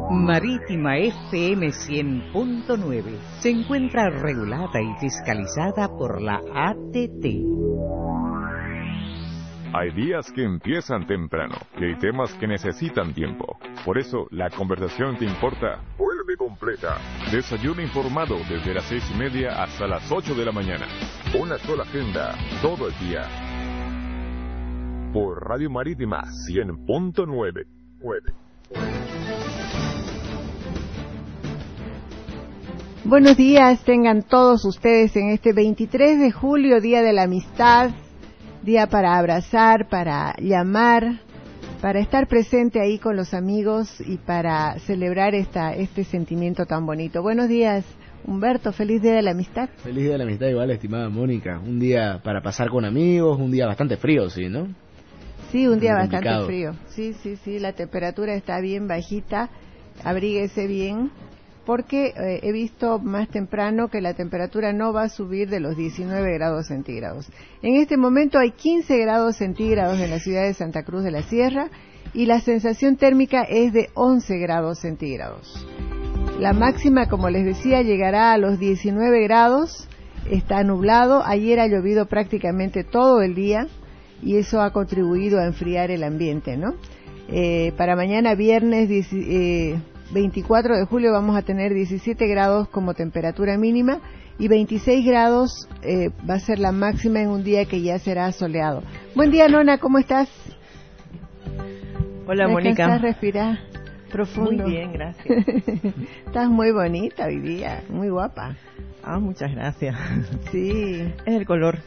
Marítima FM 100.9 se encuentra regulada y fiscalizada por la ATT. Hay días que empiezan temprano y hay temas que necesitan tiempo. Por eso, la conversación que importa vuelve completa. Desayuno informado desde las 6:30 hasta las 8 de la mañana. Una sola agenda, todo el día. Por Radio Marítima 100.9. Buenos días, tengan todos ustedes en este 23 de julio, Día de la Amistad, día para abrazar, para llamar, para estar presente ahí con los amigos y para celebrar este sentimiento tan bonito. Buenos días, Humberto, feliz Día de la Amistad. Feliz Día de la Amistad igual, estimada Mónica. Un día para pasar con amigos, un día bastante frío, ¿sí, no? Sí, un día muy bastante complicado. frío. Sí, la temperatura está bien bajita, abríguese bien, porque he visto más temprano que la temperatura no va a subir de los 19 grados centígrados. En este momento hay 15 grados centígrados en la ciudad de Santa Cruz de la Sierra y la sensación térmica es de 11 grados centígrados. La máxima, como les decía, llegará a los 19 grados, está nublado, ayer ha llovido prácticamente todo el día y eso ha contribuido a enfriar el ambiente, ¿no? Para mañana viernes 24 de julio vamos a tener 17 grados como temperatura mínima y 26 grados va a ser la máxima en un día que ya será soleado. Buen día, Nona, ¿cómo estás? Hola, Mónica. Respirar profundo. Muy bien, gracias. Estás muy bonita hoy día, muy guapa. Ah, muchas gracias. Sí. Es el color.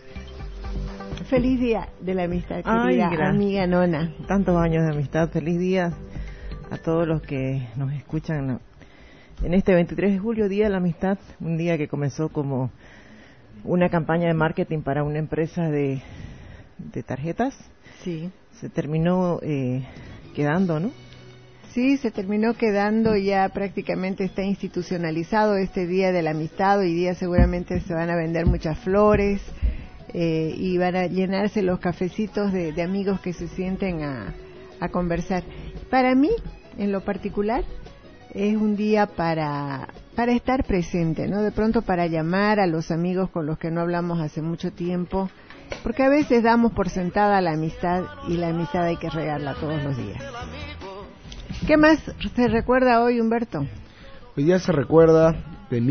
Feliz Día de la Amistad, Ay, querida amiga Nona. Tantos años de amistad, feliz día a todos los que nos escuchan en este 23 de julio, Día de la Amistad, un día que comenzó como una campaña de marketing para una empresa de tarjetas. Sí. Se terminó quedando, ¿no? Sí, se terminó quedando, ya prácticamente está institucionalizado este Día de la Amistad. Hoy día seguramente se van a vender muchas flores y van a llenarse los cafecitos de amigos que se sienten a conversar. Para mí, en lo particular, es un día para estar presente, ¿no? De pronto para llamar a los amigos con los que no hablamos hace mucho tiempo, porque a veces damos por sentada la amistad y la amistad hay que regarla todos los días. ¿Qué más se recuerda hoy, Humberto? Hoy día se recuerda de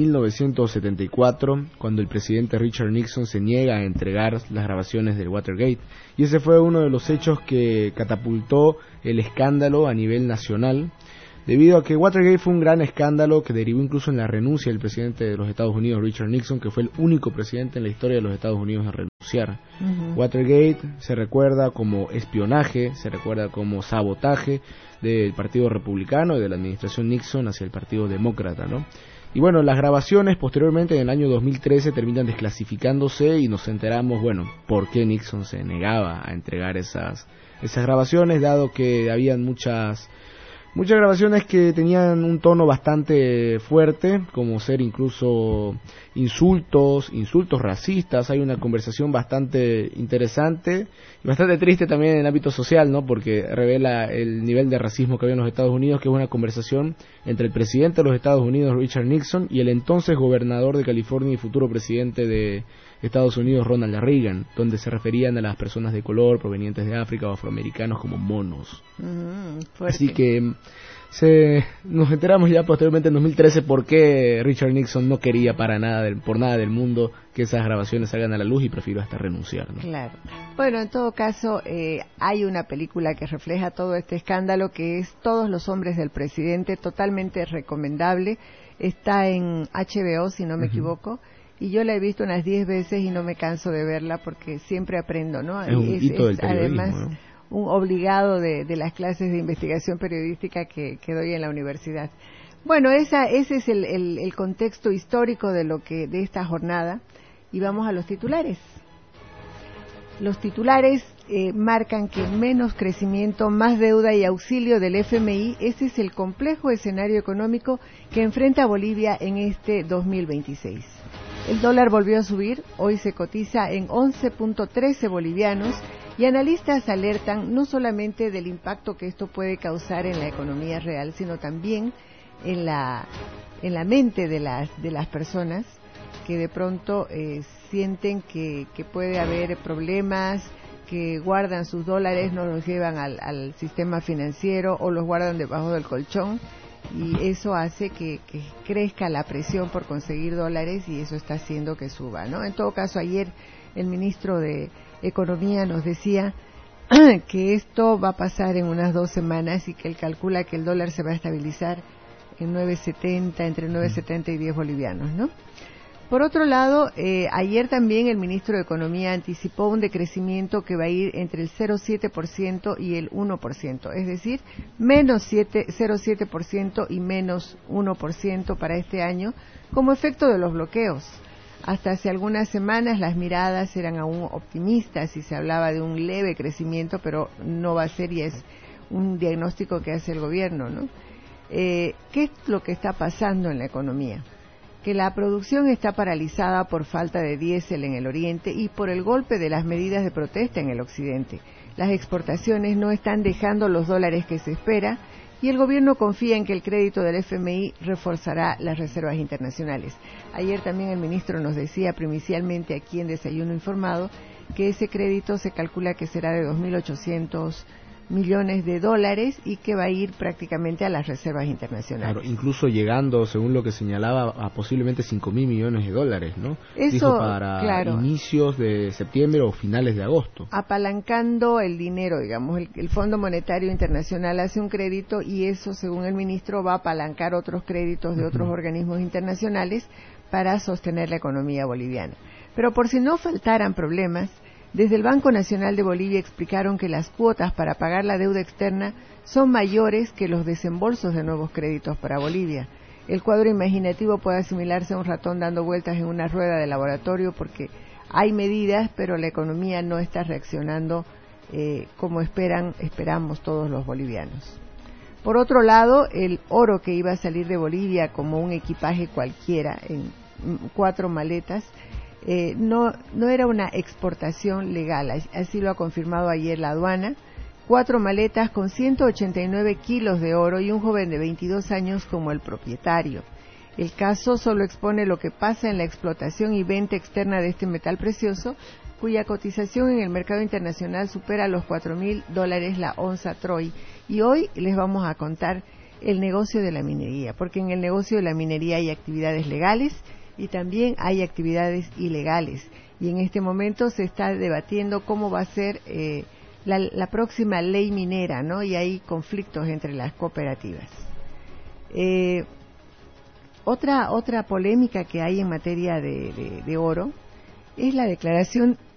1974, cuando el presidente Richard Nixon se niega a entregar las grabaciones del Watergate, y ese fue uno de los hechos que catapultó el escándalo a nivel nacional, debido a que Watergate fue un gran escándalo que derivó incluso en la renuncia del presidente de los Estados Unidos, Richard Nixon, que fue el único presidente en la historia de los Estados Unidos a renunciar. Watergate se recuerda como espionaje, se recuerda como sabotaje del Partido Republicano y de la administración Nixon hacia el Partido Demócrata, ¿no? Y bueno, las grabaciones posteriormente en el año 2013 terminan desclasificándose y nos enteramos, bueno, por qué Nixon se negaba a entregar esas grabaciones, dado que habían muchas grabaciones que tenían un tono bastante fuerte, como ser incluso insultos racistas. Hay una conversación bastante interesante y bastante triste también en el ámbito social, ¿no? Porque revela el nivel de racismo que había en los Estados Unidos, que es una conversación entre el presidente de los Estados Unidos, Richard Nixon, y el entonces gobernador de California y futuro presidente de Estados Unidos, Ronald Reagan, donde se referían a las personas de color provenientes de África o afroamericanos como monos. Así que nos enteramos ya posteriormente en 2013 por qué Richard Nixon no quería por nada del mundo que esas grabaciones salgan a la luz y prefirió hasta renunciar, ¿no? Claro. Bueno, en todo caso, hay una película que refleja todo este escándalo, que es Todos los hombres del presidente, totalmente recomendable. Está en HBO, si no me equivoco. Y yo la he visto unas 10 veces y no me canso de verla porque siempre aprendo, ¿no? Es un hito del periodismo, además, ¿no? Un obligado de las clases de investigación periodística que doy en la universidad. Bueno, ese es el contexto histórico de esta jornada. Y vamos a los titulares. Los titulares marcan que menos crecimiento, más deuda y auxilio del FMI, ese es el complejo escenario económico que enfrenta Bolivia en este 2026. El dólar volvió a subir, hoy se cotiza en 11.13 bolivianos y analistas alertan no solamente del impacto que esto puede causar en la economía real, sino también en la mente de las personas que de pronto sienten que puede haber problemas, que guardan sus dólares, no los llevan al sistema financiero o los guardan debajo del colchón, y eso hace que crezca la presión por conseguir dólares, y eso está haciendo que suba, ¿no? En todo caso, ayer el ministro de Economía nos decía que esto va a pasar en unas 2 semanas y que él calcula que el dólar se va a estabilizar en 9.70, entre 9.70 y 10 bolivianos, ¿no? Por otro lado, ayer también el ministro de Economía anticipó un decrecimiento que va a ir entre el 0,7% y el 1%, es decir, menos 0,7% y menos 1% para este año, como efecto de los bloqueos. Hasta hace algunas semanas las miradas eran aún optimistas y se hablaba de un leve crecimiento, pero no va a ser, y es un diagnóstico que hace el gobierno, ¿no? ¿Qué es lo que está pasando en la economía? Que la producción está paralizada por falta de diésel en el oriente y por el golpe de las medidas de protesta en el occidente. Las exportaciones no están dejando los dólares que se espera, y el gobierno confía en que el crédito del FMI reforzará las reservas internacionales. Ayer también el ministro nos decía primicialmente aquí en Desayuno Informado que ese crédito se calcula que será de 2.800 millones de dólares y que va a ir prácticamente a las reservas internacionales. Claro, incluso llegando, según lo que señalaba, a posiblemente 5.000 millones de dólares, ¿no? Eso, dijo para claro, inicios de septiembre o finales de agosto. Apalancando el dinero, digamos, el Fondo Monetario Internacional hace un crédito y eso, según el ministro, va a apalancar otros créditos de otros organismos internacionales para sostener la economía boliviana. Pero por si no faltaran problemas, desde el Banco Nacional de Bolivia explicaron que las cuotas para pagar la deuda externa son mayores que los desembolsos de nuevos créditos para Bolivia. El cuadro imaginativo puede asimilarse a un ratón dando vueltas en una rueda de laboratorio, porque hay medidas, pero la economía no está reaccionando como esperamos todos los bolivianos. Por otro lado, el oro que iba a salir de Bolivia como un equipaje cualquiera en 4 maletas, no era una exportación legal, así lo ha confirmado ayer la aduana. 4 maletas con 189 kilos de oro y un joven de 22 años como el propietario. El caso solo expone lo que pasa en la explotación y venta externa de este metal precioso, cuya cotización en el mercado internacional supera los $4.000 la onza Troy. Y hoy les vamos a contar el negocio de la minería, porque en el negocio de la minería hay actividades legales y también hay actividades ilegales, y en este momento se está debatiendo cómo va a ser la próxima ley minera, ¿no? Y hay conflictos entre las cooperativas. Otra polémica que hay en materia de oro es la declaración